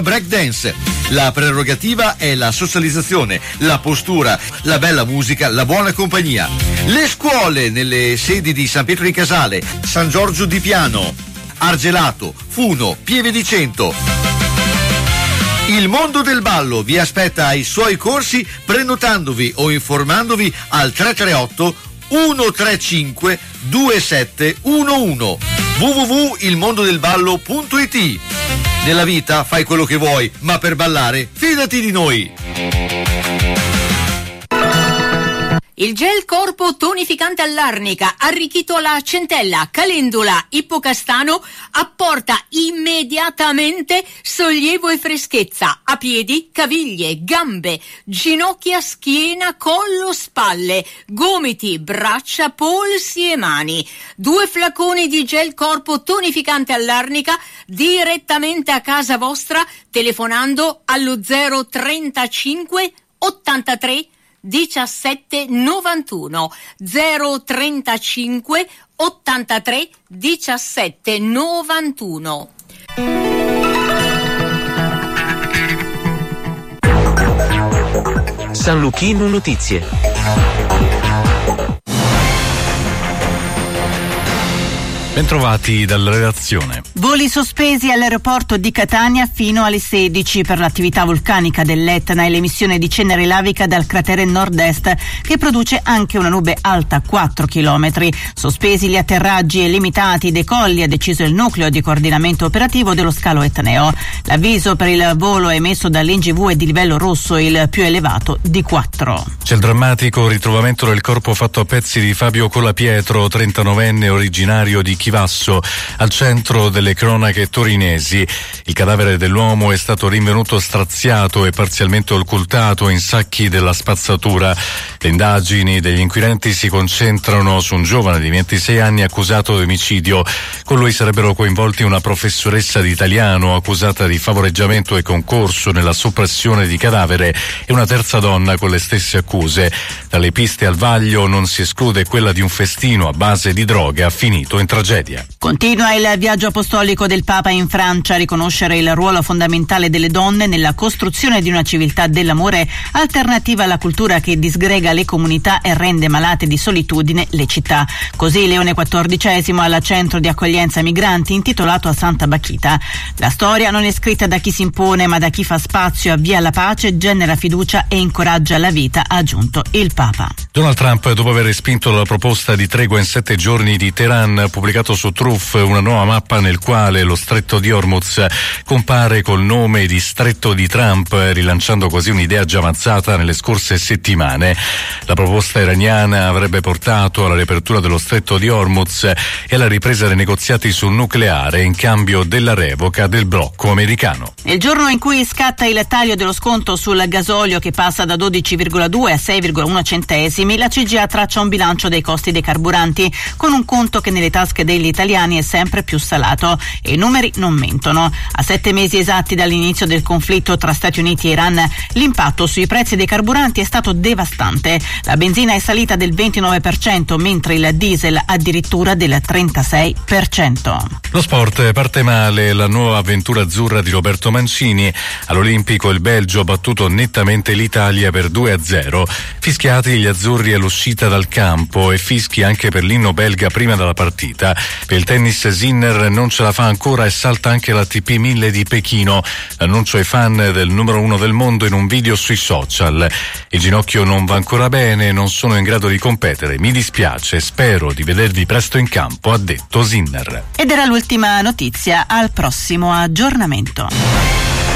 Breakdance. La prerogativa è la socializzazione, la postura, la bella musica, la buona compagnia. Le scuole nelle sedi di San Pietro in Casale, San Giorgio di Piano, Argelato, Funo, Pieve di Cento. Il mondo del ballo vi aspetta ai suoi corsi prenotandovi o informandovi al 338 135 2711 www.ilmondodelballo.it. Nella vita fai quello che vuoi, ma per ballare fidati di noi. Il gel corpo tonificante all'arnica, arricchito alla centella, calendula, ippocastano, apporta immediatamente sollievo e freschezza a piedi, caviglie, gambe, ginocchia, schiena, collo, spalle, gomiti, braccia, polsi e mani. 2 flaconi di gel corpo tonificante all'arnica direttamente a casa vostra telefonando allo 035 83 17 91 035 83 17 91. San Luchino Notizie. Bentrovati dalla redazione. Voli sospesi all'aeroporto di Catania fino alle 16 per l'attività vulcanica dell'Etna e l'emissione di cenere lavica dal cratere nord-est che produce anche una nube alta 4 km. Sospesi gli atterraggi e limitati i decolli, ha deciso il nucleo di coordinamento operativo dello scalo etneo. L'avviso per il volo emesso dall'NGV è di livello rosso, il più elevato di 4. C'è il drammatico ritrovamento del corpo fatto a pezzi di Fabio Colapietro, 39enne originario di Chivasso, al centro delle cronache torinesi. Il cadavere dell'uomo è stato rinvenuto straziato e parzialmente occultato in sacchi della spazzatura. Le indagini degli inquirenti si concentrano su un giovane di 26 anni accusato di omicidio. Con lui sarebbero coinvolti una professoressa di italiano accusata di favoreggiamento e concorso nella soppressione di cadavere e una terza donna con le stesse accuse. Dalle piste al vaglio non si esclude quella di un festino a base di droga finito in tragedia. Continua il viaggio apostolico del Papa in Francia a riconoscere il ruolo fondamentale delle donne nella costruzione di una civiltà dell'amore alternativa alla cultura che disgrega le comunità e rende malate di solitudine le città. Così Leone XIV al centro di accoglienza migranti intitolato a Santa Bachita. La storia non è scritta da chi si impone ma da chi fa spazio, avvia la pace, genera fiducia e incoraggia la vita, ha aggiunto il Papa. Donald Trump, dopo aver respinto la proposta di tregua in 7 giorni di Teheran, ha pubblicato su Truth una nuova mappa nel quale lo stretto di Hormuz compare col nome di Stretto di Trump, rilanciando così un'idea già avanzata nelle scorse settimane. La proposta iraniana avrebbe portato alla riapertura dello Stretto di Hormuz e alla ripresa dei negoziati sul nucleare in cambio della revoca del blocco americano. Nel giorno in cui scatta il taglio dello sconto sul gasolio che passa da 12,2 a 6,1 centesimi, la CGIA traccia un bilancio dei costi dei carburanti con un conto che nelle tasche degli italiani è sempre più salato e i numeri non mentono. A 7 mesi esatti dall'inizio del conflitto tra Stati Uniti e Iran, l'impatto sui prezzi dei carburanti è stato devastante. La benzina è salita del 29%, mentre il diesel addirittura del 36%. Lo sport parte male, la nuova avventura azzurra di Roberto Mancini. All'Olimpico il Belgio ha battuto nettamente l'Italia per 2-0. Fischiati gli azzurri all'uscita dal campo e fischi anche per l'inno belga prima della partita. Per il tennis Sinner non ce la fa ancora e salta anche l'ATP 1000 di Pechino. L'annuncio ai fan del numero 1 del mondo in un video sui social. Il ginocchio non va ancora bene, non sono in grado di competere, mi dispiace, spero di vedervi presto in campo, ha detto Sinner. Ed era l'ultima notizia, al prossimo aggiornamento.